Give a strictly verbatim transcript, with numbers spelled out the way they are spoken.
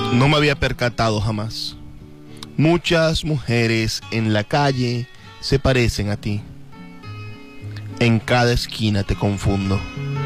No me había percatado jamás. Muchas mujeres en la calle se parecen a ti. En cada esquina te confundo.